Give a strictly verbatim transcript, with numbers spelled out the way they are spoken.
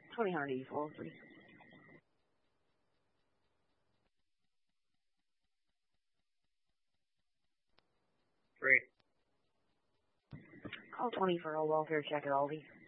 twenty hundred eighty-four, please. Three. Call twenty for a welfare check at Aldi.